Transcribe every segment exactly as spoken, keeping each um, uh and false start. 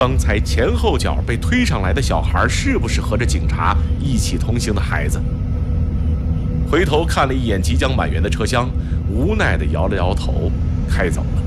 刚才前后脚被推上来的小孩是不是和着警察一起同行的孩子？回头看了一眼即将满员的车厢，无奈地摇了摇头，开走了。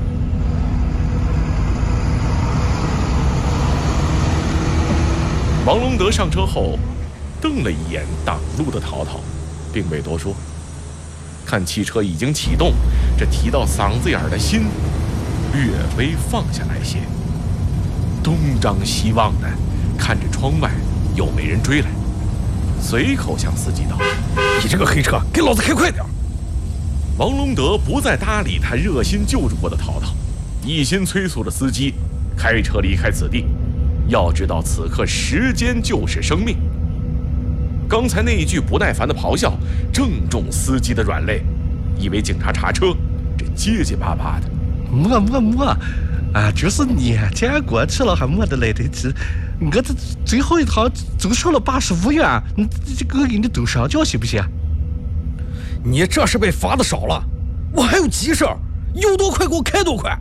王龙德上车后，瞪了一眼挡路的陶陶，并未多说。看汽车已经启动，这提到嗓子眼的心略微放下来些，东张西望的看着窗外有没人追来，随口向司机道：“ 你这个黑车，给老子开快点！” 王龙德不再搭理他热心救助过的陶陶，一心催促着司机开车离开此地。要知道此刻时间就是生命。刚才那一句不耐烦的咆哮正中司机的软肋，以为警察查车，这结结巴巴的。 没没没，啊，就是年检过去了还没得来得及，我这最后一趟就收了八十五元，你这个给你都上交行不行？ 你这是被罚的少了，我还有急事儿，有多快给我开多快。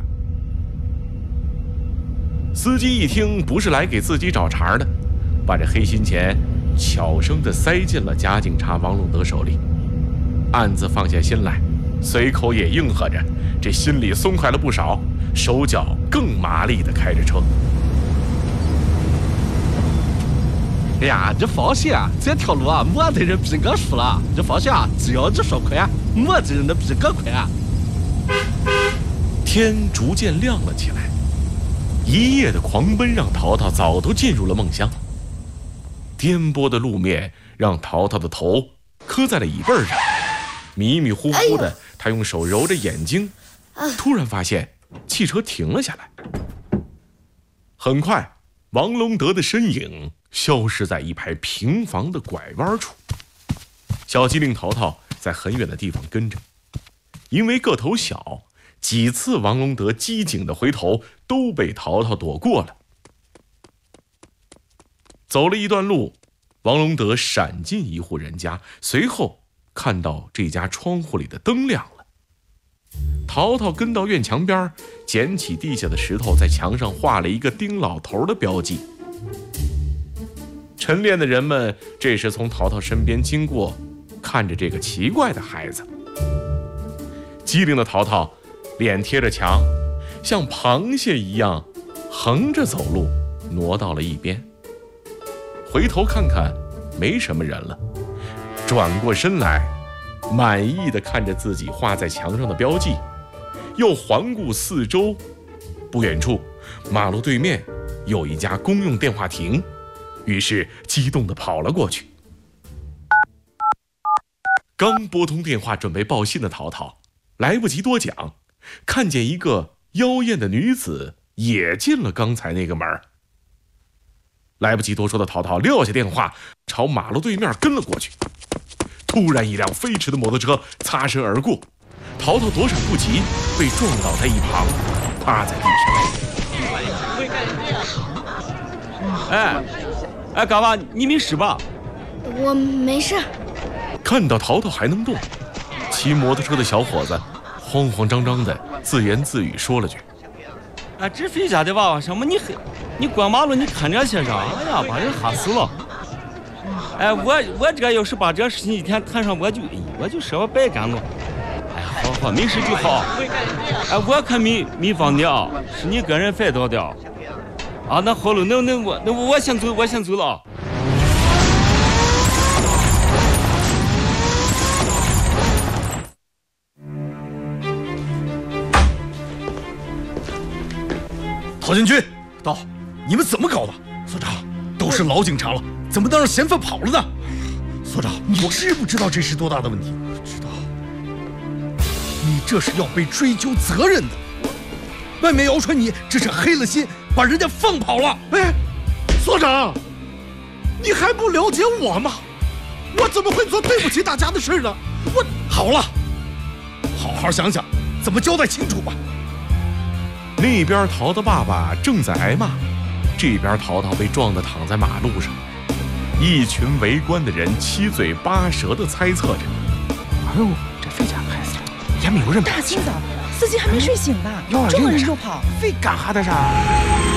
司机一听不是来给自己找茬的，把这黑心钱悄声地塞进了假警察王龙德手里，暗自放下心来，随口也应和着，这心里松快了不少，手脚更麻利地开着车。 哎呀，这放心啊，这条路啊，没得人比我输了。这放心啊，只要你说快，没得人能比我快啊。 天逐渐亮了起来，一夜的狂奔让陶陶早都进入了梦乡。颠簸的路面让陶陶的头磕在了椅背上，迷迷糊糊的，他用手揉着眼睛，突然发现汽车停了下来。很快，王龙德的身影消失在一排平房的拐弯处。小机灵陶陶在很远的地方跟着，因为个头小，几次王龙德机警的回头都被陶陶躲过了。走了一段路，王龙德闪进一户人家，随后看到这家窗户里的灯亮了。陶陶跟到院墙边，捡起地下的石头，在墙上画了一个丁老头的标记。晨练的人们这时从陶陶身边经过，看着这个奇怪的孩子。机灵的陶陶脸贴着墙，像螃蟹一样横着走路，挪到了一边。回头看看，没什么人了，转过身来，满意地看着自己画在墙上的标记，又环顾四周。不远处，马路对面有一家公用电话亭，于是激动地跑了过去。刚拨通电话准备报信的陶陶，来不及多讲，看见一个妖艳的女子也进了刚才那个门。来不及多说的陶陶撂下电话，朝马路对面跟了过去。突然一辆飞驰的摩托车擦身而过，陶陶躲闪不及，被撞倒在一旁，趴在地上。哎哎，嘎娃，你没事吧？ 我没事。 看到陶陶还能动，骑摩托车的小伙子慌慌张张的自言自语说了句：“ 哎，这肥家的娃娃什么？你你过马路你看这些啥？哎呀，把人吓死了！哎，我我这要是把这事情一天摊上，我就我就说我白干了。哎呀，好好，没事就好。哎，我可没没放你啊，是你个人犯到的。啊，那好了，那那我那我先走，我先走了啊。” 陶建军，到，你们怎么搞的？所长，都是老警察了，怎么能让嫌犯跑了呢？所长，你知不知道这是多大的问题？知道。你这是要被追究责任的。外面谣传你这是黑了心，把人家放跑了。 哎，所长，你还不了解我吗？我怎么会做对不起大家的事呢？我好了，好好想想怎么交代清楚吧。 那边陶的爸爸正在挨骂，这边陶陶被撞得躺在马路上，一群围观的人七嘴八舌地猜测着：“ 哎呦，这肥家孩子也没有人。” 大清早，司机还没睡醒吧？撞人就跑， 非干哈的啥？